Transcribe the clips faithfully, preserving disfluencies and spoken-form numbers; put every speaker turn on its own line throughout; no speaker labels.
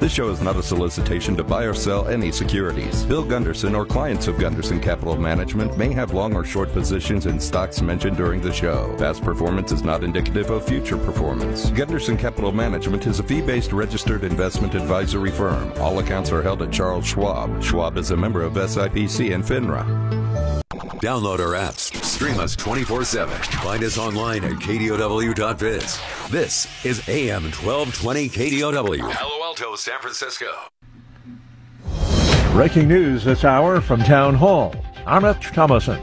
This show is not a solicitation to buy or sell any securities. Bill Gunderson or clients of Gunderson Capital Management may have long or short positions in stocks mentioned during the show. Past performance is not indicative of future performance. Gunderson Capital Management is a fee-based registered investment advisory firm. All accounts are held at Charles Schwab. Schwab is a member of S I P C and FINRA.
Download our apps. Stream us twenty-four seven. Find us online at K D O W dot biz. This is A M twelve twenty K D O W. Palo Alto, San Francisco.
Breaking news this hour from Town Hall. I'm Rich Thomason.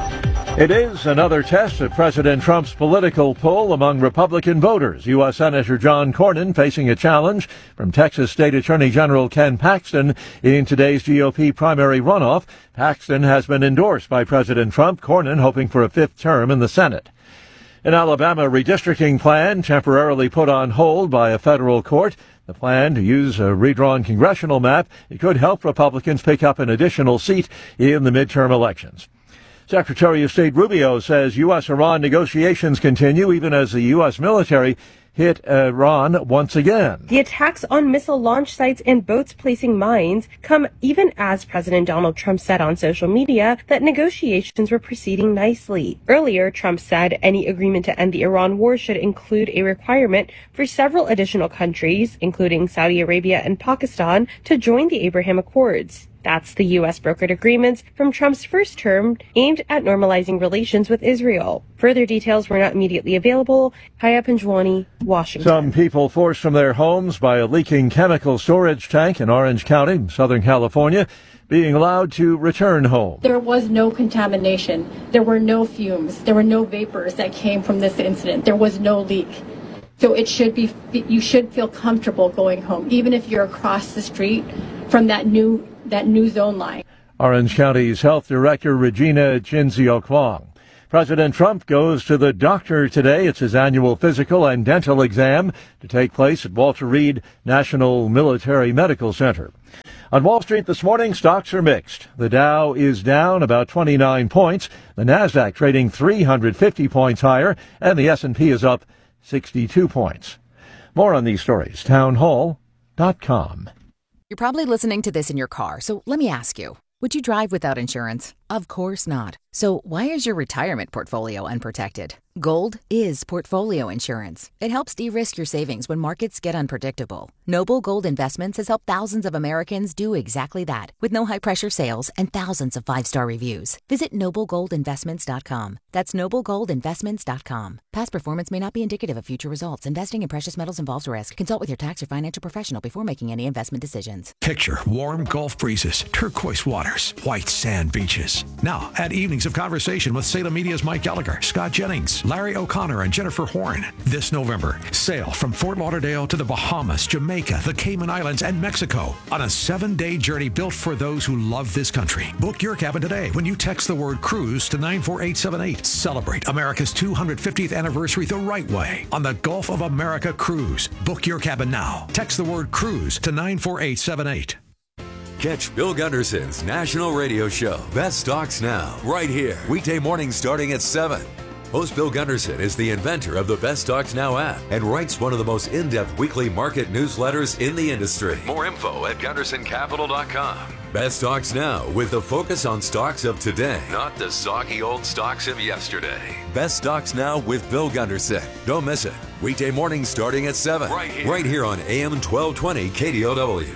It is another test of President Trump's political pull among Republican voters. U S. Senator John Cornyn facing a challenge from Texas State Attorney General Ken Paxton in today's G O P primary runoff. Paxton has been endorsed by President Trump. Cornyn hoping for a fifth term in the Senate. An Alabama redistricting plan temporarily put on hold by a federal court. The plan to use a redrawn congressional map, it could help Republicans pick up an additional seat in the midterm elections. Secretary of State Rubio says U S Iran negotiations continue even as the U S military hit Iran once again.
The attacks on missile launch sites and boats placing mines come even as President Donald Trump said on social media that negotiations were proceeding nicely. Earlier, Trump said any agreement to end the Iran war should include a requirement for several additional countries, including Saudi Arabia and Pakistan, to join the Abraham Accords. That's the U S brokered agreements from Trump's first term aimed at normalizing relations with Israel. Further details were not immediately available. Haya Panjwani, Washington.
Some people forced from their homes by a leaking chemical storage tank in Orange County, Southern California, being allowed to return home.
There was no contamination. There were no fumes. There were no vapors that came from this incident. There was no leak. So it should be, you should feel comfortable going home, even if you're across the street from that new that new zone line.
Orange County's Health Director Regina Chinzio Kwong. President Trump goes to the doctor today. It's his annual physical and dental exam to take place at Walter Reed National Military Medical Center. On Wall Street this morning, stocks are mixed. The Dow is down about twenty-nine points. The Nasdaq trading three hundred fifty points higher, and the S and P is up sixty-two points. More on these stories, town hall dot com.
You're probably listening to this in your car, so let me ask you, would you drive without insurance? Of course not. So why is your retirement portfolio unprotected? Gold is portfolio insurance. It helps de-risk your savings when markets get unpredictable. Noble Gold Investments has helped thousands of Americans do exactly that, with no high-pressure sales and thousands of five-star reviews. Visit noble gold investments dot com. That's noble gold investments dot com. Past performance may not be indicative of future results. Investing in precious metals involves risk. Consult with your tax or financial professional before making any investment decisions.
Picture warm Gulf breezes, turquoise waters, white sand beaches. Now, add evenings of conversation with Salem Media's Mike Gallagher, Scott Jennings, Larry O'Connor, and Jennifer Horn. This November, sail from Fort Lauderdale to the Bahamas, Jamaica, the Cayman Islands, and Mexico on a seven-day journey built for those who love this country. Book your cabin today when you text the word cruise to nine four eight seven eight. Celebrate America's two hundred fiftieth anniversary the right way on the Gulf of America Cruise. Book your cabin now. Text the word cruise to nine four eight seven eight.
Catch Bill Gunderson's national radio show, Best Stocks Now, right here, weekday mornings starting at seven. Host Bill Gunderson is the inventor of the Best Stocks Now app and writes one of the most in-depth weekly market newsletters in the industry. More info at gunderson capital dot com. Best Stocks Now, with the focus on stocks of today, not the soggy old stocks of yesterday. Best Stocks Now with Bill Gunderson. Don't miss it. Weekday mornings starting at seven. Right here, right here on A M twelve twenty K D O W.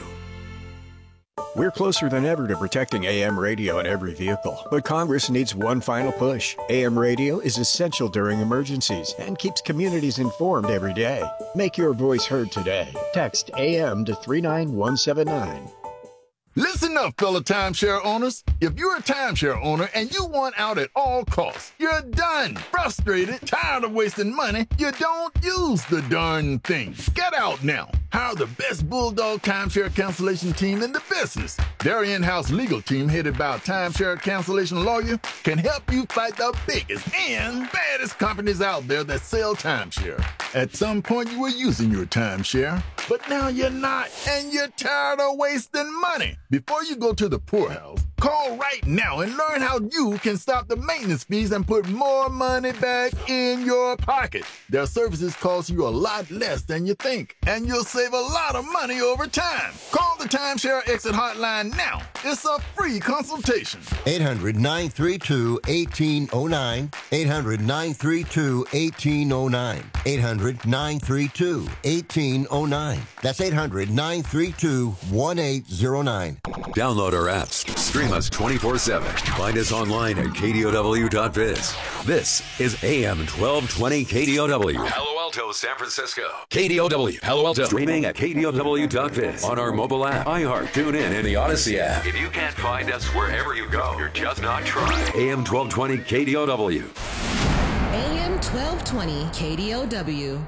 We're closer than ever to protecting A M radio in every vehicle, but Congress needs one final push. A M radio is essential during emergencies and keeps communities informed every day. Make your voice heard today. Text A M to three nine one seven nine.
Listen up, fellow timeshare owners. If you're a timeshare owner and you want out at all costs, you're done, frustrated, tired of wasting money, you don't use the darn thing. Get out now. Hire the best Bulldog timeshare cancellation team in the business. Their in-house legal team, headed by a timeshare cancellation lawyer, can help you fight the biggest and baddest companies out there that sell timeshare. At some point, you were using your timeshare, but now you're not, and you're tired of wasting money. Before you go to the poorhouse, call right now and learn how you can stop the maintenance fees and put more money back in your pocket. Their services cost you a lot less than you think, and you'll save a lot of money over time. Call the Timeshare Exit Hotline now. It's a free consultation.
eight hundred, nine three two, one eight zero nine. eight hundred, nine three two, one eight zero nine. eight hundred, nine three two, one eight zero nine. That's eight hundred, nine three two, one eight zero nine.
Download our apps. Stream us twenty-four seven. Find us online at K D O W dot biz. This is A M twelve twenty K D O W. Palo Alto, San Francisco. K D O W, Palo Alto. Streaming at K D O W dot biz. On our mobile app, iHeart, TuneIn, and the Odyssey app. If you can't find us wherever you go, you're just not trying. A M twelve twenty K D O W.
A M twelve twenty K D O W.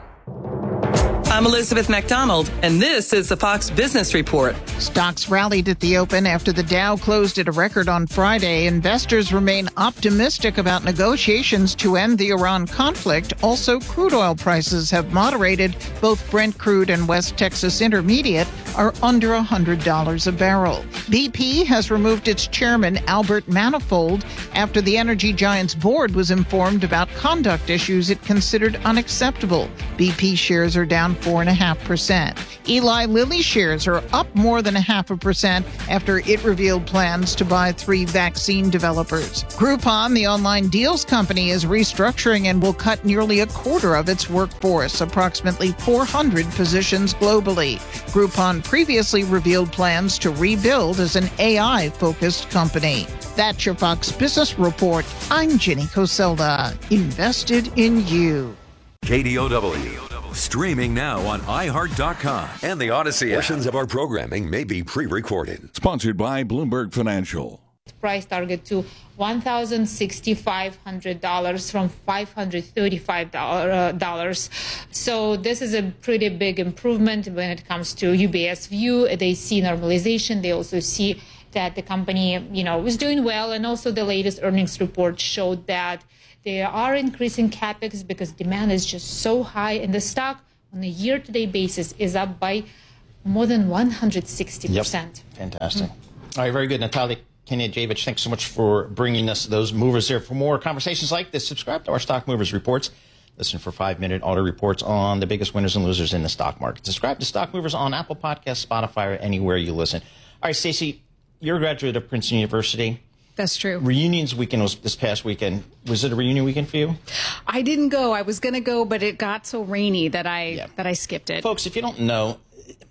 I'm Elizabeth McDonald, and this is the Fox Business Report.
Stocks rallied at the open after the Dow closed at a record on Friday. Investors remain optimistic about negotiations to end the Iran conflict. Also, crude oil prices have moderated. Both Brent crude and West Texas Intermediate are under one hundred dollars a barrel. B P has removed its chairman, Albert Manifold, after the energy giant's board was informed about conduct issues it considered unacceptable. B P shares are down four point five percent. Eli Lilly shares are up more than a half a percent after it revealed plans to buy three vaccine developers. Groupon, the online deals company, is restructuring and will cut nearly a quarter of its workforce, approximately four hundred positions globally. Groupon previously revealed plans to rebuild as an A I-focused company. That's your Fox Business Report. I'm Jenny Coselda. Invested in you.
K D O W. Streaming now on i heart dot com and the Odyssey app. Portions of our programming may be pre-recorded.
Sponsored by Bloomberg Financial.
Price target to one thousand six thousand five hundred dollars from five hundred thirty-five dollars. So this is a pretty big improvement when it comes to U B S view. They see normalization. They also see that the company, you know, is doing well. And also the latest earnings report showed that they are increasing capex because demand is just so high, and the stock on a year-to-date basis is up by more than one hundred sixty percent.
Yep. Fantastic. Mm-hmm. All right, very good. Natalia Keniajevich, thanks so much for bringing us those movers there. For more conversations like this, subscribe to our Stock Movers Reports. Listen for five-minute auto reports on the biggest winners and losers in the stock market. Subscribe to Stock Movers on Apple Podcasts, Spotify, or anywhere you listen. All right, Stacey, you're a graduate of Princeton University.
That's true.
Reunions weekend was this past weekend. Was it a reunion weekend for you?
I didn't go. I was going to go, but it got so rainy that I yeah. that I skipped it.
Folks, if you don't know,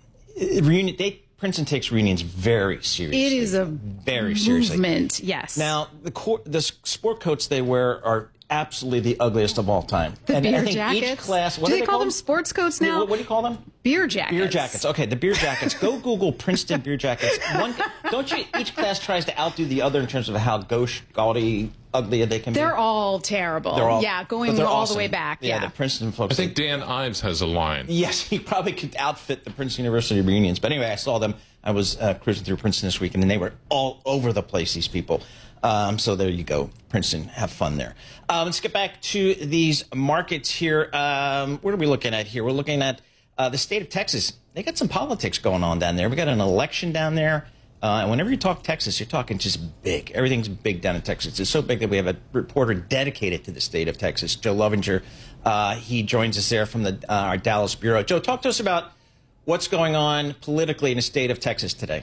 reunion they Princeton takes reunions very seriously.
It is a
very
movement,
seriously.
Yes.
Now, the co- the sport coats they wear are absolutely the ugliest of all time.
The
and
beer
I think
jackets.
Each class, what
do
do
they, they call, call them? Sports coats now?
What, what do you call them?
Beer jackets.
Beer jackets. Okay, the beer jackets. Go Google Princeton beer jackets. One, don't you? Each class tries to outdo the other in terms of how gauche, gaudy, ugly they can
They're
be.
They're all terrible.
They're all,
yeah, going all
awesome.
the way back.
Yeah,
yeah,
the Princeton folks.
I think Dan Ives has a line.
Yes, he probably could outfit the Princeton University reunions. But anyway, I saw them. I was uh, cruising through Princeton this weekend, and they were all over the place, these people. Um, so there you go, Princeton. Have fun there. Um, let's get back to these markets here. Um, what are we looking at here? We're looking at uh, the state of Texas. They got some politics going on down there. We got an election down there. Uh, and whenever you talk Texas, you're talking just big. Everything's big down in Texas. It's so big that we have a reporter dedicated to the state of Texas, Joe Lovinger. Uh, he joins us there from the uh, our Dallas bureau. Joe, talk to us about what's going on politically in the state of Texas today.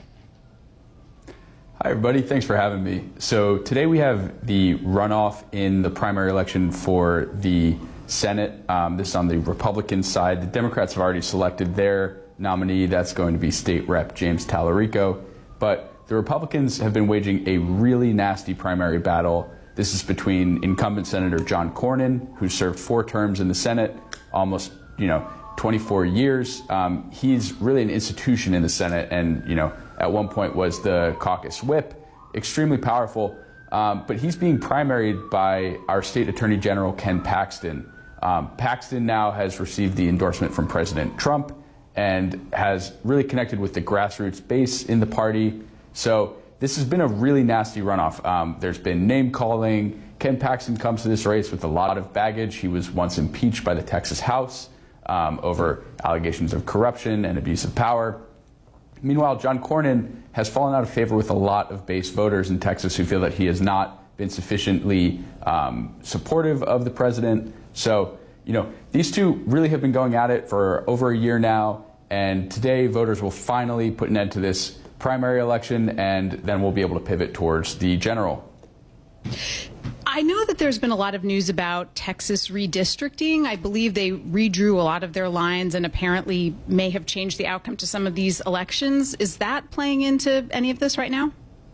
Hi, everybody. Thanks for having me. So today we have the runoff in the primary election for the Senate. Um, this is on the Republican side. The Democrats have already selected their nominee. That's going to be State Rep James Tallarico. But the Republicans have been waging a really nasty primary battle. This is between incumbent Senator John Cornyn, who served four terms in the Senate, almost, you know, twenty-four years. Um, he's really an institution in the Senate and, you know, at one point was the caucus whip, extremely powerful. Um, but he's being primaried by our state attorney general, Ken Paxton. Um, Paxton now has received the endorsement from President Trump and has really connected with the grassroots base in the party. So this has been a really nasty runoff. Um, there's been name calling. Ken Paxton comes to this race with a lot of baggage. He was once impeached by the Texas House. um, over allegations of corruption and abuse of power. Meanwhile, John Cornyn has fallen out of favor with a lot of base voters in Texas who feel that he has not been sufficiently um, supportive of the president. So, you know, these two really have been going at it for over a year now, and today voters will finally put an end to this primary election, and then we'll be able to pivot towards the general.
I know that there's been a lot of news about Texas redistricting. I believe they redrew a lot of their lines and apparently may have changed the outcome to some of these elections. Is that playing into any of this right now?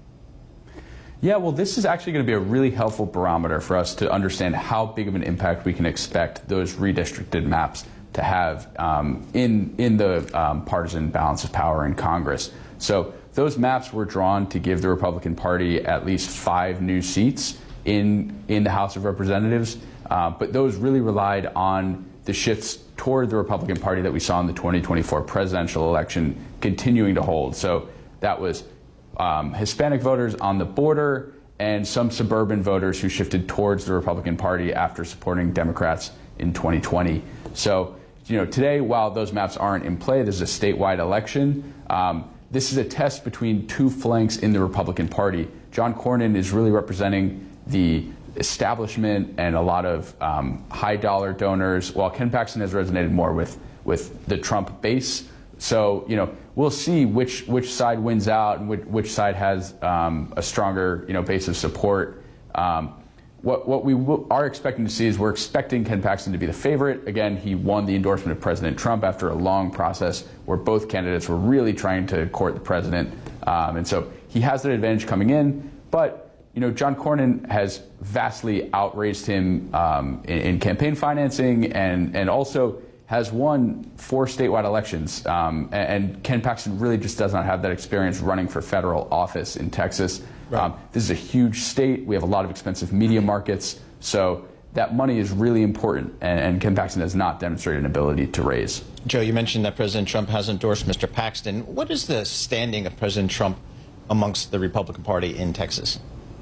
Yeah, well, this is actually going to be a really helpful barometer for us to understand how big of an impact we can expect those redistricted maps to have um, in, in the um, partisan balance of power in Congress. So those maps were drawn to give the Republican Party at least five new seats in, in the House of Representatives, uh, but those really relied on the shifts toward the Republican Party that we saw in the twenty twenty-four presidential election continuing to hold. So that was um, Hispanic voters on the border and some suburban voters who shifted towards the Republican Party after supporting Democrats in twenty twenty. So, you know, today, while those maps aren't in play, this is a statewide election. Um, this is a test between two flanks in the Republican Party. John Cornyn is really representing the establishment and a lot of um, high-dollar donors, while Ken Paxton has resonated more with, with the Trump base. So, you know, we'll see which which side wins out and which, which side has um, a stronger, you know, base of support. Um, what what we w- are expecting to see is we're expecting Ken Paxton to be the favorite. Again, he won the endorsement of President Trump after a long process where both candidates were really trying to court the president, um, and so he has that advantage coming in. But you know, John Cornyn has vastly outraised him um, in, in campaign financing, and and also has won four statewide elections, um, and, and Ken Paxton really just does not have that experience running for federal office in Texas. Right. Um, this is a huge state. We have a lot of expensive media markets, so that money is really important, and, and Ken Paxton has not demonstrated an ability to raise.
Joe, you mentioned that President Trump has endorsed Mister Paxton. What is the standing of President Trump amongst the Republican Party in Texas?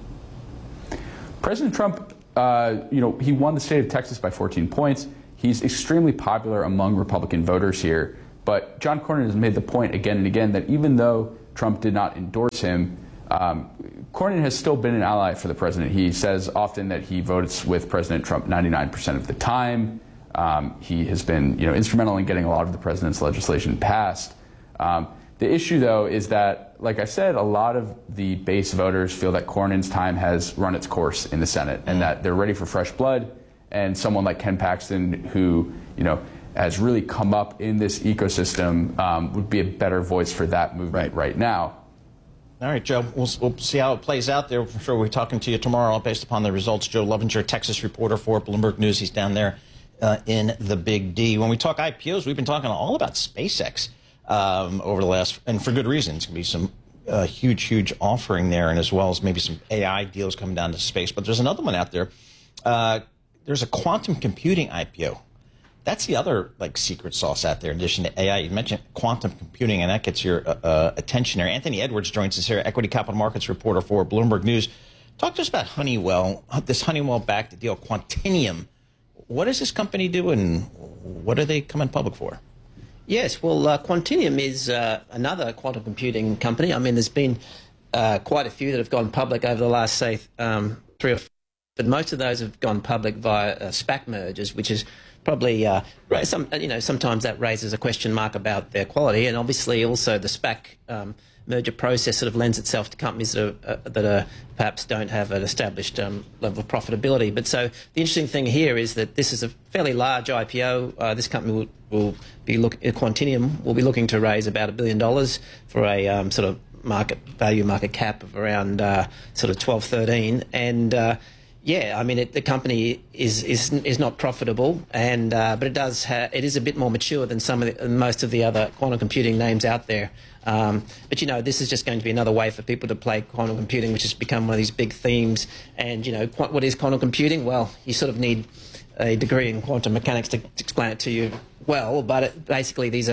President Trump, uh, you know, he won the state of Texas by fourteen points. He's extremely popular among Republican voters here. But John Cornyn has made the point again and again that even though Trump did not endorse him, um, Cornyn has still been an ally for the president. He says often that he votes with President Trump ninety-nine percent of the time. Um, he has been, you know, instrumental in getting a lot of the president's legislation passed. Um, the issue, though, is that, like I said, a lot of the base voters feel that Cornyn's time has run its course in the Senate and that they're ready for fresh blood. And someone like Ken Paxton, who, you know, has really come up in this ecosystem, um, would be a better voice for that movement right, right now.
All right, Joe, we'll, we'll see how it plays out there. I'm sure we'll be talking to you tomorrow based upon the results. Joe Lovinger, Texas reporter for Bloomberg News. He's down there uh, in the Big D. When we talk I P Os, we've been talking all about SpaceX um, over the last, and for good reason. It's going to be some uh, huge, huge offering there, and as well as maybe some A I deals coming down to space. But there's another one out there. Uh, There's a quantum computing I P O. That's the other like secret sauce out there in addition to A I. You mentioned quantum computing, and that gets your uh, uh, attention there. Anthony Edwards joins us here, equity capital markets reporter for Bloomberg News. Talk to us about Honeywell, this Honeywell-backed deal, Quantinuum. What does this company do, and what are they coming public for?
Yes, well, uh, Quantinuum is uh, another quantum computing company. I mean, there's been uh, quite a few that have gone public over the last, say, um, three or four. But most of those have gone public via uh, SPAC mergers, which is probably, uh, some, you know, sometimes that raises a question mark about their quality. And obviously also the SPAC um, merger process sort of lends itself to companies that are, uh, that are perhaps don't have an established um, level of profitability. But so the interesting thing here is that this is a fairly large I P O. Uh, this company will, will be looking, Quantinuum will be looking to raise about a billion dollars for a um, sort of market value, market cap of around uh, sort of twelve, thirteen. And uh, yeah, I mean, it, the company is is is not profitable, and uh, but it does ha- it is a bit more mature than some of the, most of the other quantum computing names out there. Um, but you know, this is just going to be another way for people to play quantum computing, which has become one of these big themes. And you know, qu- what is quantum computing? Well, you sort of need a degree in quantum mechanics to, to explain it to you well. But it, basically, these are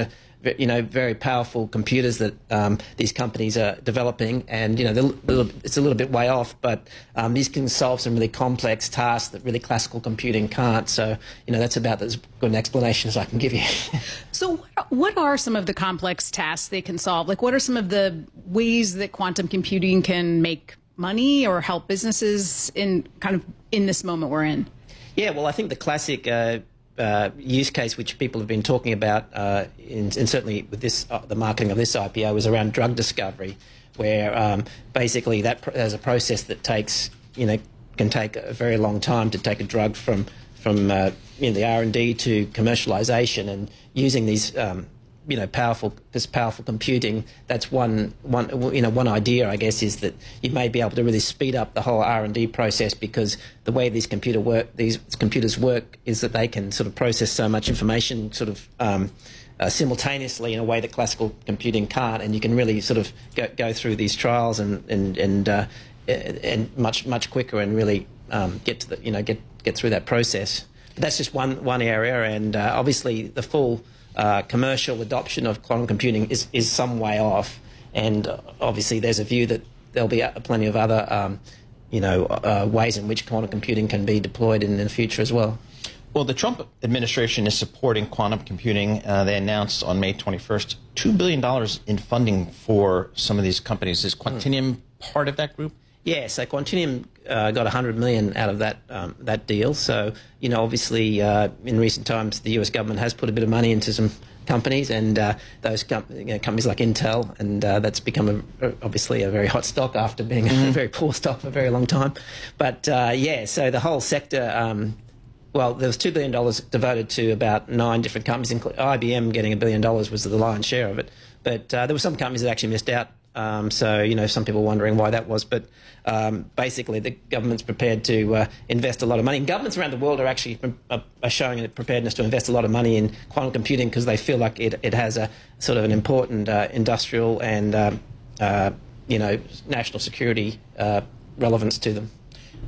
you know, very powerful computers that um, these companies are developing, and you know, they're, it's a little bit way off, but um, these can solve some really complex tasks that really classical computing can't. So, you know, that's about as good an explanation as I can give you.
So, what are some of the complex tasks they can solve? Like, what are some of the ways that quantum computing can make money or help businesses in kind of in this moment we're in?
Yeah, well, I think the classic Uh, Uh, use case which people have been talking about, uh, in, and certainly with this, uh, the marketing of this I P O, was around drug discovery, where um, basically that pr- there's a process that takes, you know, can take a very long time to take a drug from from uh, you know, the R and D to commercialization, and using these um, you know powerful this powerful computing. That's one one you know one idea, I guess, is that you may be able to really speed up the whole R and D process, because the way these computer work these computers work is that they can sort of process so much information sort of um, uh, simultaneously in a way that classical computing can't, and you can really sort of go, go through these trials and and and uh, and much much quicker, and really um, get to the you know get get through that process. But that's just one one area, and uh, obviously the full Uh, commercial adoption of quantum computing is, is some way off, and uh, obviously there's a view that there'll be uh, plenty of other um, you know, uh, ways in which quantum computing can be deployed in, in the future as well.
Well, the Trump administration is supporting quantum computing. Uh, they announced on May twenty-first two billion dollars in funding for some of these companies. Is Quantinuum mm. part of that group?
Yeah, so Quantinuum uh, got one hundred million dollars out of that um, that deal. So, you know, obviously uh, in recent times the U S government has put a bit of money into some companies, and uh, those com- you know, companies like Intel, and uh, that's become a, obviously a very hot stock after being mm-hmm. a very poor stock for a very long time. But uh, yeah, so the whole sector, um, well, there was two billion dollars devoted to about nine different companies, including I B M getting a billion dollars was the lion's share of it. But uh, there were some companies that actually missed out. Um, so, you know, some people wondering why that was. But um, basically, the government's prepared to uh, invest a lot of money. And governments around the world are actually uh, are showing a preparedness to invest a lot of money in quantum computing, because they feel like it, it has a sort of an important uh, industrial and, um, uh, you know, national security uh, relevance to them.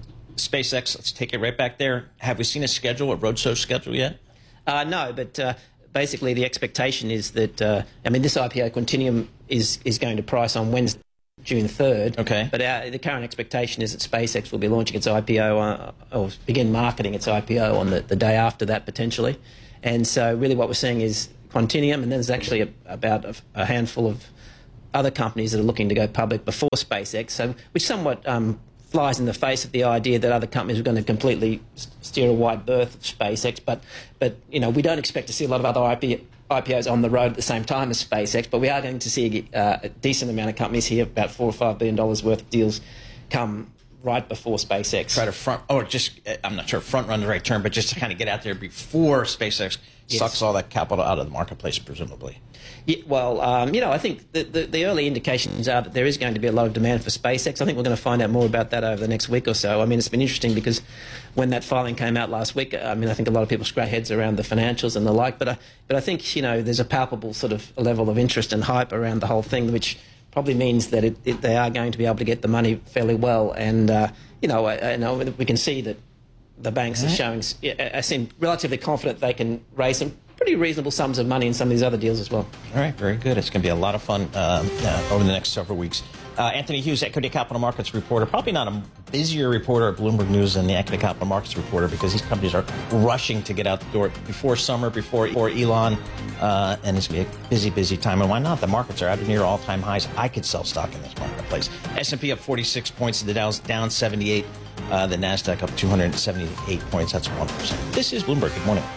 SpaceX, let's take it right back there. Have we seen a schedule, a roadshow schedule yet?
Uh, no, but uh, basically the expectation is that, uh, I mean, this I P O, Quantinuum, is is going to price on Wednesday, June third.
Okay.
But our, the current expectation is that SpaceX will be launching its I P O uh, or begin marketing its I P O on the, the day after that, potentially. And so really what we're seeing is Quantinuum, and then there's actually a, about a, a handful of other companies that are looking to go public before SpaceX, so which somewhat um, flies in the face of the idea that other companies are going to completely steer a wide berth of SpaceX. But, but you know, we don't expect to see a lot of other I P O I P Os on the road at the same time as SpaceX, but we are going to see uh, a decent amount of companies here, about four or five billion dollars worth of deals, come right before SpaceX.
Try to front, or just, I'm not sure if front run the right term, but just to kind of get out there before SpaceX yes. sucks all that capital out of the marketplace, presumably.
Yeah, well, um, you know, I think the, the, the early indications are that there is going to be a lot of demand for SpaceX. I think we're going to find out more about that over the next week or so. I mean, it's been interesting because when that filing came out last week, I mean, I think a lot of people scratch heads around the financials and the like, but I, but I think, you know, there's a palpable sort of level of interest and hype around the whole thing, which probably means that it, it, they are going to be able to get the money fairly well. And, uh, you know, I, I know we can see that the banks right. are showing, I seem relatively confident they can raise some pretty reasonable sums of money in some of these other deals as well.
All right, very good. It's going to be a lot of fun uh, uh, over the next several weeks. Uh, Anthony Hughes, Equity Capital Markets reporter, probably not a busier reporter at Bloomberg News than the Equity Capital Markets reporter, because these companies are rushing to get out the door before summer, before, before Elon, uh, and it's going to be a busy, busy time. And why not? The markets are at near all-time highs. I could sell stock in this marketplace. S and P up forty-six points, the Dow's down seventy-eight, uh, the NASDAQ up two hundred seventy-eight points. That's one percent. This is Bloomberg. Good morning.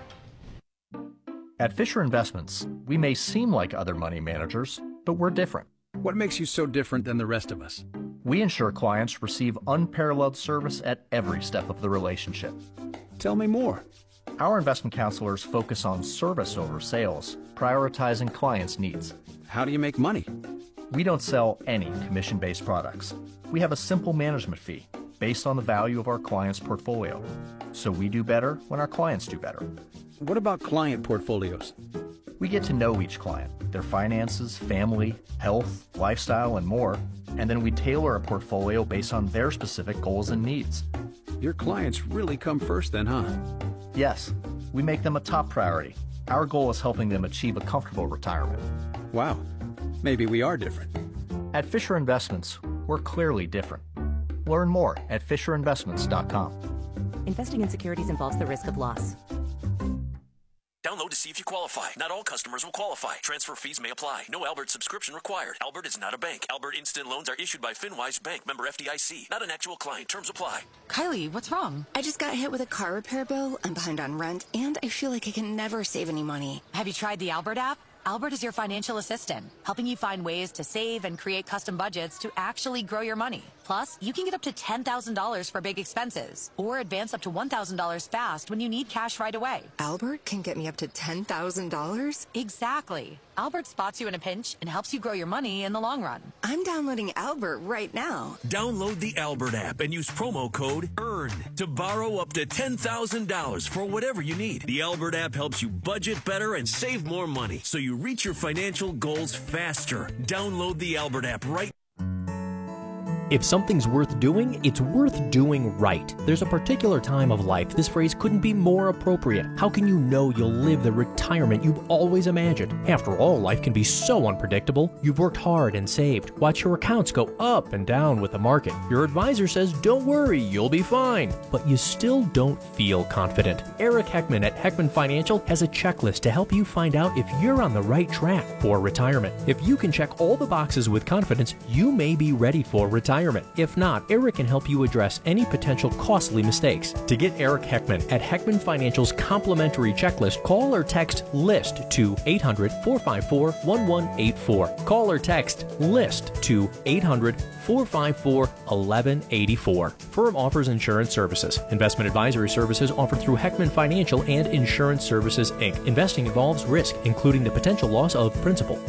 At Fisher Investments, we may seem like other money managers, but we're different.
What makes you so different than the rest of us?
We ensure clients receive unparalleled service at every step of the relationship.
Tell me more.
Our investment counselors focus on service over sales, prioritizing clients' needs.
How do you make money?
We don't sell any commission-based products. We have a simple management fee based on the value of our client's portfolio. So we do better when our clients do better.
What about client portfolios?
We get to know each client, their finances, family, health, lifestyle, and more, and then we tailor a portfolio based on their specific goals and needs.
Your clients really come first then, huh?
Yes, we make them a top priority, Our goal is helping them achieve a comfortable retirement.
Wow, maybe we are different.
At Fisher Investments, we're clearly different. Learn more at fisher investments dot com.
Investing in securities involves the risk of loss.
Download to see if you qualify. Not all customers will qualify. Transfer fees may apply. No Albert subscription required. Albert is not a bank. Albert Instant Loans are issued by FinWise Bank, member F D I C. Not an actual client. Terms apply.
Kylie, what's wrong? I just got hit with a car repair bill. I'm behind on rent, and I feel like I can never save any money.
Have you tried the Albert app? Albert is your financial assistant, helping you find ways to save and create custom budgets to actually grow your money. Plus, you can get up to ten thousand dollars for big expenses, or advance up to one thousand dollars fast when you need cash right away.
Albert can get me up to ten thousand dollars?
Exactly. Albert spots you in a pinch and helps you grow your money in the long run.
I'm downloading Albert right now.
Download the Albert app and use promo code EARN to borrow up to ten thousand dollars for whatever you need. The Albert app helps you budget better and save more money, so you reach your financial goals faster. Download the Albert app right now.
If something's worth doing, it's worth doing right. There's a particular time of life this phrase couldn't be more appropriate. How can you know you'll live the retirement you've always imagined? After all, life can be so unpredictable. You've worked hard and saved. Watch your accounts go up and down with the market. Your advisor says, don't worry, you'll be fine. But you still don't feel confident. Eric Heckman at Heckman Financial has a checklist to help you find out if you're on the right track for retirement. If you can check all the boxes with confidence, you may be ready for retirement. If not, Eric can help you address any potential costly mistakes. To get Eric Heckman at Heckman Financial's complimentary checklist, call or text LIST to eight hundred, four five four, one one eight four. Call or text LIST to eight hundred, four five four, one one eight four. Firm offers insurance services. Investment advisory services offered through Heckman Financial and Insurance Services, Incorporated. Investing involves risk, including the potential loss of principal.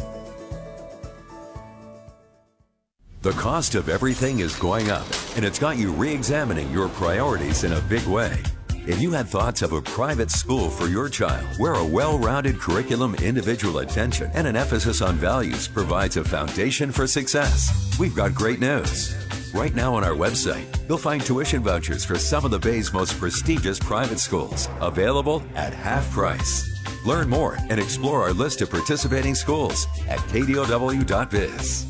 The cost of everything is going up, and it's got you re-examining your priorities in a big way. If you had thoughts of a private school for your child, where a well-rounded curriculum, individual attention, and an emphasis on values provides a foundation for success, we've got great news. Right now on our website, you'll find tuition vouchers for some of the Bay's most prestigious private schools, available at half price. Learn more and explore our list of participating schools at K D O W dot biz.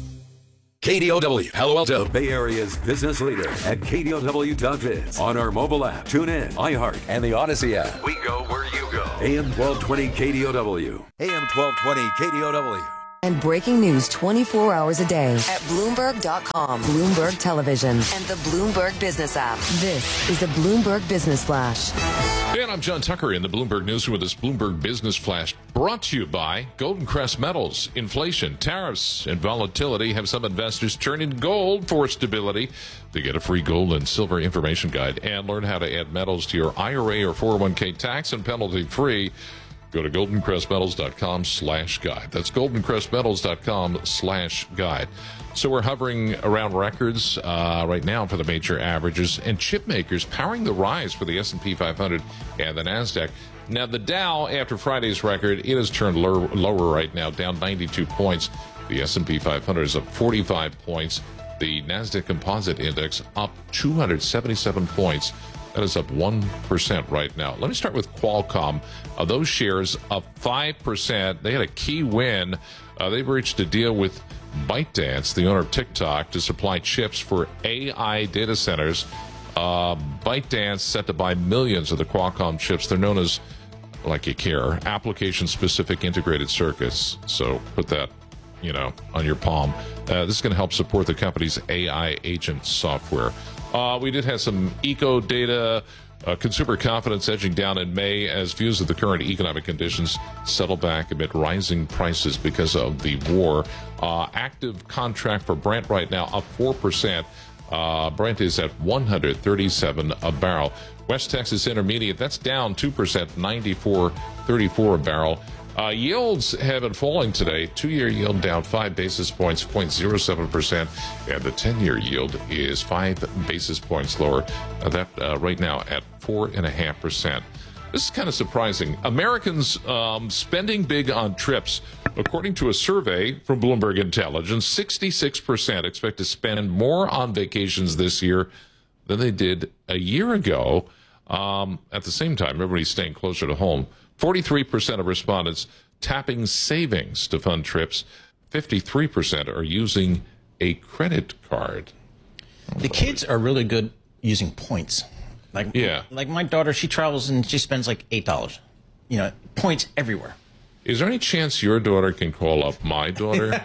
K D O W, Palo Alto, Bay Area's business leader at K D O W dot biz. On our mobile app, tune in, iHeart, and the Odyssey app. We go where you go. A M twelve twenty K D O W. A M twelve twenty K D O W.
And breaking news twenty-four hours a day at Bloomberg dot com, Bloomberg Television, and the Bloomberg Business app. This is the Bloomberg Business Flash.
And I'm John Tucker in the Bloomberg Newsroom with this Bloomberg Business Flash, brought to you by Golden Crest Metals. Inflation, tariffs, and volatility have some investors turning to gold for stability. They get a free gold and silver information guide and learn how to add metals to your I R A or four oh one k tax and penalty free. Go to golden crest metals dot com slash guide. That's golden crest metals dot com slash guide. So we're hovering around records uh, right now for the major averages, and chip makers powering the rise for the S and P five hundred and the NASDAQ. Now, the Dow, after Friday's record, it has turned lower, lower right now, down ninety-two points. The S and P five hundred is up forty-five points. The NASDAQ Composite Index up two hundred seventy-seven points. That is up one percent right now. Let me start with Qualcomm. Uh, those shares up five percent. They had a key win. Uh, they've reached a deal with ByteDance, the owner of TikTok, to supply chips for A I data centers. Uh, ByteDance set to buy millions of the Qualcomm chips. They're known as, like you care, application-specific integrated circuits. So put that, you know, on your palm. Uh, this is going to help support the company's A I agent software. Uh, we did have some eco data, uh, consumer confidence edging down in May as views of the current economic conditions settle back amid rising prices because of the war. Uh, active contract for Brent right now up four percent. Uh, Brent is at one hundred thirty-seven a barrel. West Texas Intermediate, that's down two percent, ninety-four thirty-four a barrel. Uh, yields have been falling today. Two-year yield down five basis points, zero point zero seven percent, and the ten-year yield is five basis points lower. Uh, that uh, right now at four point five percent. This is kind of surprising. Americans um, spending big on trips. According to a survey from Bloomberg Intelligence, sixty-six percent expect to spend more on vacations this year than they did a year ago. Um, at the same time, everybody's staying closer to home. forty-three percent of respondents tapping savings to fund trips. fifty-three percent are using a credit card.
The kids are really good using points. Like,
yeah.
Like my daughter, she travels and she spends like eight dollars. You know, points everywhere.
Is there any chance your daughter can call up my daughter?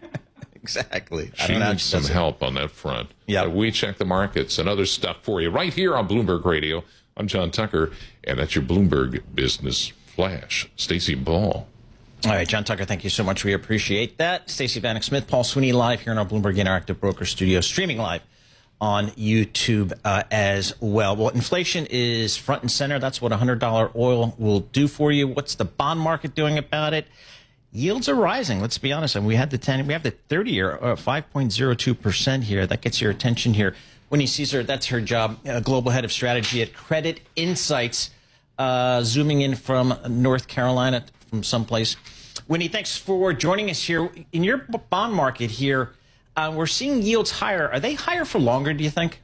Exactly. I
She
don't know,
needs
she
some
does it.
help on that front.
Yeah.
Uh, we check the markets and other stuff for you right here on Bloomberg Radio. I'm John Tucker, and that's your Bloomberg Business Flash. Stacey Ball.
All right, John Tucker, thank you so much. We appreciate that. Stacey Vanek Smith, Paul Sweeney live here in our Bloomberg Interactive Broker Studio, streaming live on YouTube uh, as well. Well, inflation is front and center. That's what one hundred dollars oil will do for you. What's the bond market doing about it? Yields are rising. Let's be honest. And we had the ten, we have the thirty-year, uh, five point zero two percent here. That gets your attention here. Winnie Caesar, that's her job, uh, global head of strategy at Credit Insights, uh, zooming in from North Carolina, from someplace. Winnie, thanks for joining us here. In your bond market here, uh, we're seeing yields higher. Are they higher for longer, do you think?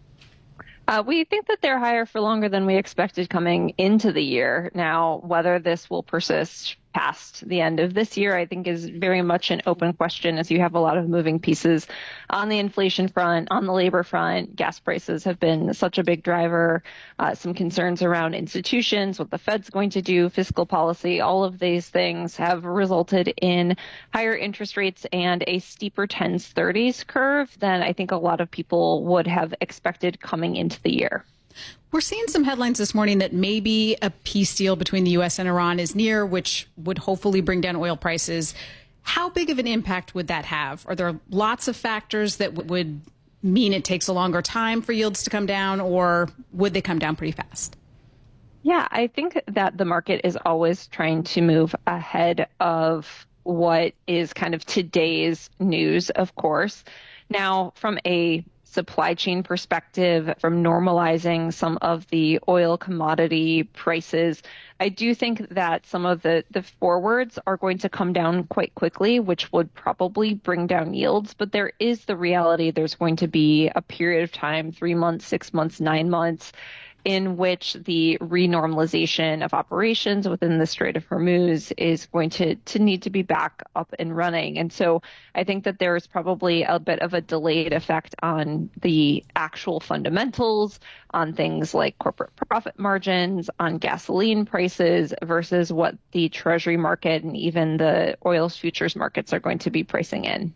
Uh, we think that they're higher for longer than we expected coming into the year. Now, whether this will persist past the end of this year, I think is very much an open question, as you have a lot of moving pieces on the inflation front, on the labor front. Gas prices have been such a big driver, uh, some concerns around institutions, what the Fed's going to do, fiscal policy. All of these things have resulted in higher interest rates and a steeper tens thirties curve than I think a lot of people would have expected coming into the year.
We're seeing some headlines this morning that maybe a peace deal between the U S and Iran is near, which would hopefully bring down oil prices. How big of an impact would that have? Are there lots of factors that w- would mean it takes a longer time for yields to come down, or would they come down pretty fast?
Yeah, I think that the market is always trying to move ahead of what is kind of today's news, of course. Now, from a supply chain perspective, from normalizing some of the oil commodity prices, I do think that some of the, the forwards are going to come down quite quickly, which would probably bring down yields. But there is the reality there's going to be a period of time, three months, six months, nine months, in which the renormalization of operations within the Strait of Hormuz is going to, to need to be back up and running. And so I think that there is probably a bit of a delayed effect on the actual fundamentals, on things like corporate profit margins, on gasoline prices versus what the Treasury market and even the oil futures markets are going to be pricing in.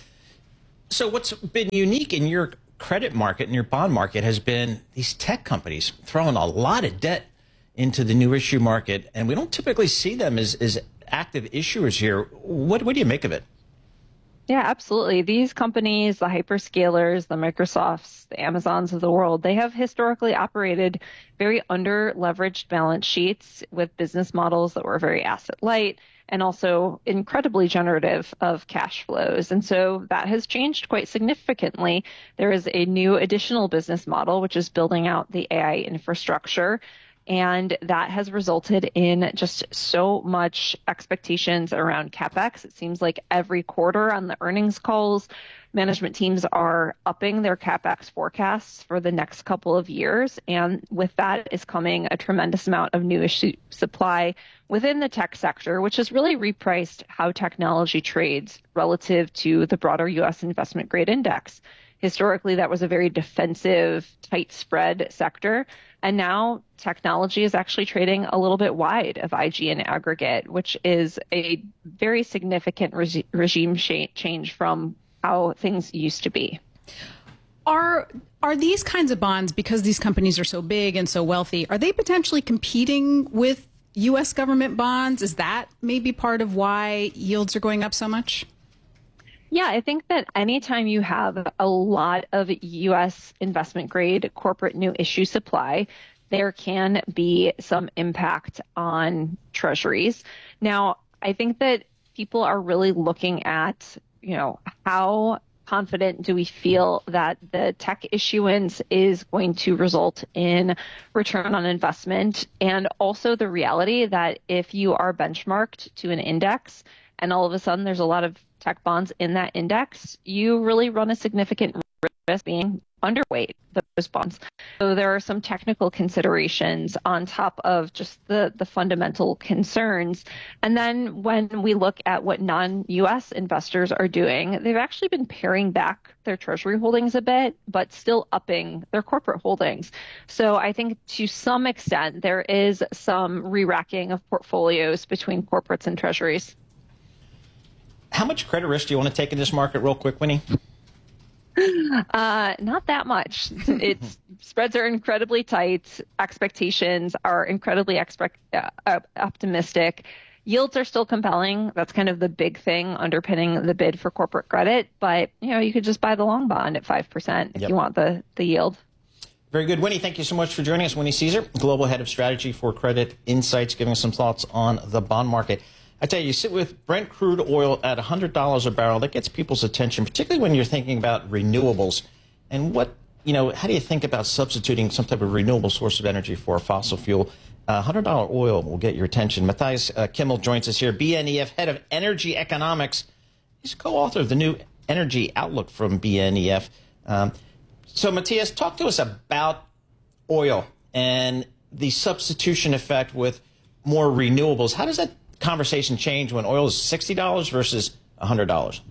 So what's been unique in your credit market and your bond market has been these tech companies throwing a lot of debt into the new issue market, and we don't typically see them as, as active issuers here. What, what do you make of it?
Yeah, absolutely. These companies, the hyperscalers, the Microsofts, the Amazons of the world, they have historically operated very under leveraged balance sheets with business models that were very asset light and also incredibly generative of cash flows. And so that has changed quite significantly. There is a new additional business model, which is building out the A I infrastructure. And that has resulted in just so much expectations around CapEx. It seems like every quarter on the earnings calls, management teams are upping their CapEx forecasts for the next couple of years. And with that is coming a tremendous amount of new issue supply within the tech sector, which has really repriced how technology trades relative to the broader U S investment grade index. Historically, that was a very defensive, tight spread sector. And now technology is actually trading a little bit wide of I G in aggregate, which is a very significant regi- regime sh- change from how things used to be.
Are are these kinds of bonds, because these companies are so big and so wealthy, are they potentially competing with U S government bonds? Is that maybe part of why yields are going up so much?
Yeah, I think that anytime you have a lot of U S investment grade corporate new issue supply, there can be some impact on treasuries. Now, I think that people are really looking at, you know, how confident do we feel that the tech issuance is going to result in return on investment, and also the reality that if you are benchmarked to an index and all of a sudden there's a lot of tech bonds in that index, you really run a significant risk being underweight those bonds. So there are some technical considerations on top of just the, the fundamental concerns. And then when we look at what non-U S investors are doing, they've actually been paring back their treasury holdings a bit, but still upping their corporate holdings. So I think to some extent, there is some re-racking of portfolios between corporates and treasuries.
How much credit risk do you want to take in this market real quick, Winnie?
Uh, not that much. It's spreads are incredibly tight. Expectations are incredibly expect, uh, optimistic. Yields are still compelling. That's kind of the big thing underpinning the bid for corporate credit. But, you know, you could just buy the long bond at five percent if yep. you want the, the yield.
Very good. Winnie, thank you so much for joining us. Winnie Caesar, Global Head of Strategy for Credit Insights, giving us some thoughts on the bond market. I tell you, you sit with Brent crude oil at one hundred dollars a barrel. That gets people's attention, particularly when you're thinking about renewables. And what, you know, how do you think about substituting some type of renewable source of energy for a fossil fuel? Uh, one hundred dollars oil will get your attention. Matthias uh, Kimmel joins us here, B N E F, Head of Energy Economics. He's co-author of the new Energy Outlook from B N E F. Um, so, Matthias, talk to us about oil and the substitution effect with more renewables. How does that conversation change when oil is sixty dollars versus one hundred dollars?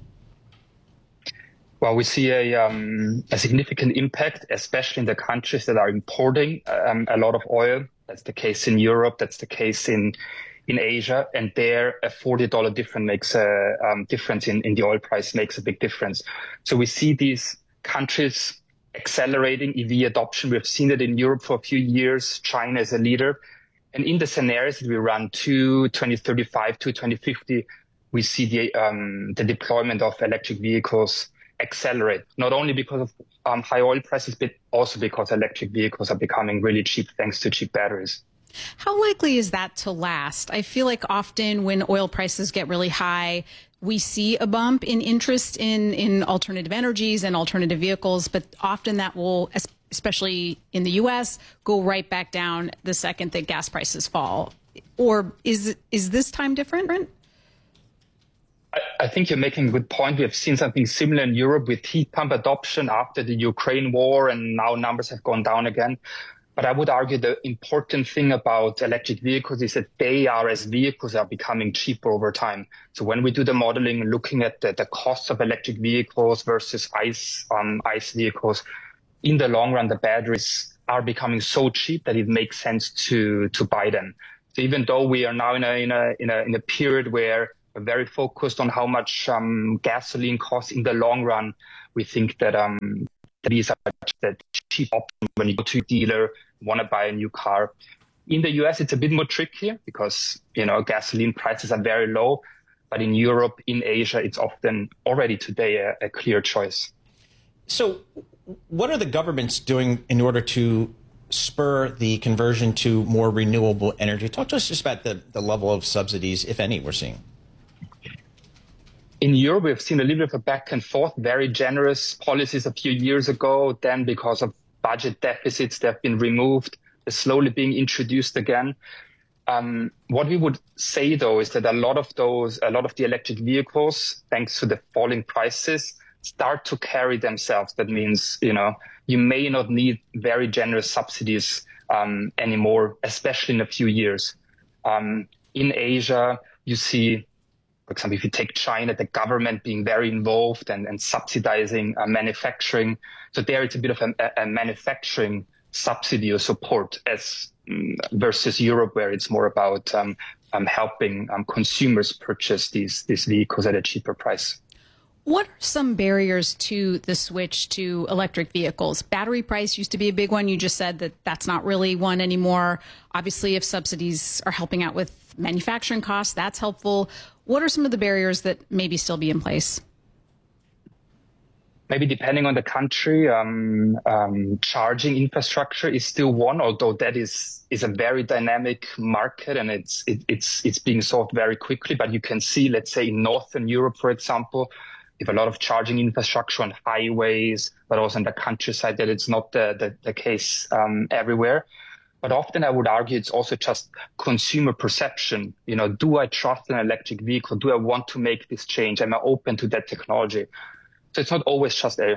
Well, we see a, um, a significant impact, especially in the countries that are importing um, a lot of oil. That's the case in Europe. That's the case in in Asia. And there, a forty dollars difference makes a um, difference in, in the oil price makes a big difference. So we see these countries accelerating E V adoption. We've seen it in Europe for a few years. China is a leader. And in the scenarios that we run to twenty thirty-five to twenty fifty, we see the um, the deployment of electric vehicles accelerate, not only because of um, high oil prices, but also because electric vehicles are becoming really cheap thanks to cheap batteries.
How likely is that to last? I feel like often when oil prices get really high, we see a bump in interest in, in alternative energies and alternative vehicles, but often that will, especially in the U S, go right back down the second that gas prices fall. Or is is this time different?
I, I think you're making a good point. We have seen something similar in Europe with heat pump adoption after the Ukraine war, and now numbers have gone down again. But I would argue the important thing about electric vehicles is that they are, as vehicles, are becoming cheaper over time. So when we do the modeling, looking at the, the cost of electric vehicles versus ICE um, ICE vehicles, in the long run, the batteries are becoming so cheap that it makes sense to to buy them. So even though we are now in a in a in a, in a period where we're very focused on how much um, gasoline costs in the long run, we think that um, these are the cheap option when you go to a dealer, want to buy a new car. In the U S, it's a bit more tricky because, you know, gasoline prices are very low. But in Europe, in Asia, it's often already today a, a clear choice.
So what are the governments doing in order to spur the conversion to more renewable energy? Talk to us just about the, the level of subsidies, if any, we're seeing.
In Europe, we've seen a little bit of a back and forth, very generous policies a few years ago. Then because of budget deficits, they've been removed. They're slowly being introduced again. Um, what we would say, though, is that a lot of those, a lot of the electric vehicles, thanks to the falling prices, start to carry themselves. That means, you know, you may not need very generous subsidies um, anymore, especially in a few years. Um, in Asia, you see, for example, if you take China, the government being very involved and, and subsidizing uh, manufacturing. So there it's a bit of a, a manufacturing subsidy or support as um, versus Europe, where it's more about um, um, helping um, consumers purchase these, these vehicles at a cheaper price.
What are some barriers to the switch to electric vehicles? Battery price used to be a big one. You just said that that's not really one anymore. Obviously, if subsidies are helping out with manufacturing costs, that's helpful. What are some of the barriers that maybe still be in place?
Maybe depending on the country, um, um, charging infrastructure is still one, although that is is a very dynamic market and it's it, it's it's being solved very quickly. But you can see, let's say in Northern Europe, for example, if a lot of charging infrastructure on highways, but also in the countryside, that it's not the the, the case um, everywhere. But often I would argue it's also just consumer perception. You know, do I trust an electric vehicle? Do I want to make this change? Am I open to that technology? So it's not always just a,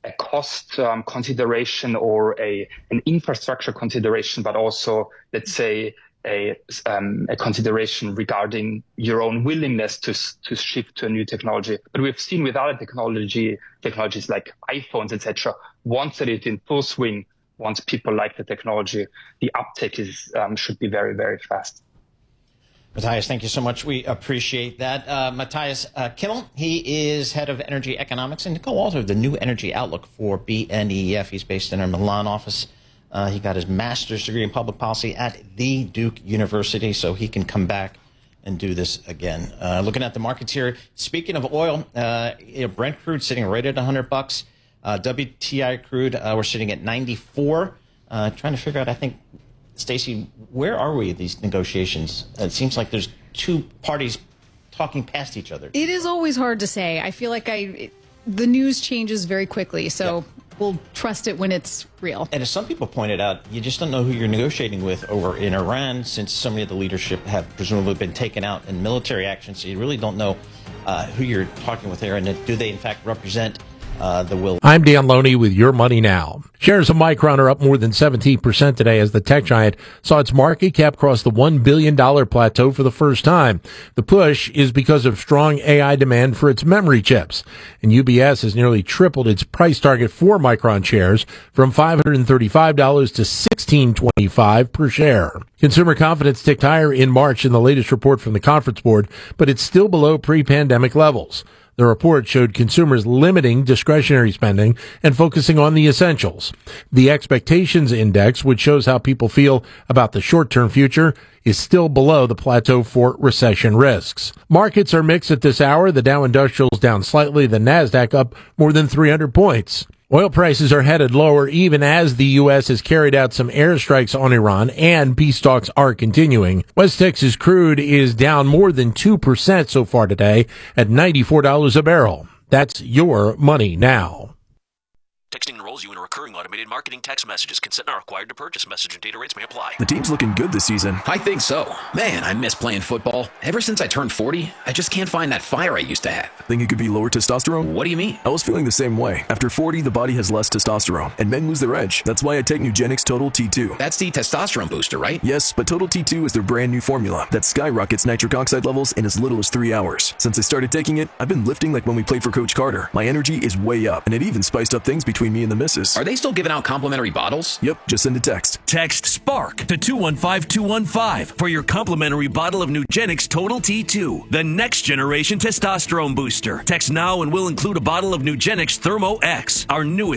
a cost um, consideration or a an infrastructure consideration, but also, let's say, a um, a consideration regarding your own willingness to to shift to a new technology. But we've seen with other technology technologies like iPhones, et cetera, once it is in full swing, once people like the technology, the uptake is um, should be very, very fast.
Matthias, thank you so much. We appreciate that. Uh, Matthias uh, Kimmel, he is head of energy economics and co-author of the New Energy Outlook for B N E F. He's based in our Milan office. Uh, he got his master's degree in public policy at the Duke University, so he can come back and do this again. Uh, looking at the markets here, speaking of oil, uh, you know, Brent crude sitting right at one hundred bucks. Uh, W T I crude, uh, we're sitting at ninety-four. Uh, trying to figure out, I think, Stacey, where are we at these negotiations? It seems like there's two parties talking past each other.
It is always hard to say. I feel like I it, the news changes very quickly, so yeah. We'll trust it when it's real.
And as some people pointed out, you just don't know who you're negotiating with over in Iran, since so many of the leadership have presumably been taken out in military action, so you really don't know uh, who you're talking with there, and do they in fact represent Uh, the will.
I'm Dan Loney with Your Money Now. Shares of Micron are up more than seventeen percent today as the tech giant saw its market cap cross the one billion dollars plateau for the first time. The push is because of strong A I demand for its memory chips. And U B S has nearly tripled its price target for Micron shares from five hundred thirty-five dollars to sixteen twenty-five per share. Consumer confidence ticked higher in March in the latest report from the Conference Board, but it's still below pre-pandemic levels. The report showed consumers limiting discretionary spending and focusing on the essentials. The expectations index, which shows how people feel about the short-term future, is still below the plateau for recession risks. Markets are mixed at this hour. The Dow Industrial is down slightly, the Nasdaq up more than three hundred points. Oil prices are headed lower even as the U S has carried out some airstrikes on Iran and peace talks are continuing. West Texas crude is down more than two percent so far today at ninety-four dollars a barrel. That's Your Money Now.
Texting enrolls you in a recurring automated marketing text messages. Consent not required to purchase. Message and data rates may apply.
The team's looking good this season.
I think so. Man, I miss playing football. Ever since I turned forty, I just can't find that fire I used to have.
Think it could be lower testosterone?
What do you mean?
I was feeling the same way. After forty, the body has less testosterone, and men lose their edge. That's why I take Nugenix Total T two.
That's the testosterone booster, right?
Yes, but Total T two is their brand new formula that skyrockets nitric oxide levels in as little as three hours. Since I started taking it, I've been lifting like when we played for Coach Carter. My energy is way up, and it even spiced up things between me and the missus.
Are they still giving out complimentary bottles?
Yep, just send a text.
Text SPARK to two one five two one five for your complimentary bottle of Nugenix Total T two, the next generation testosterone booster. Text now and we'll include a bottle of Nugenix Thermo X, our newest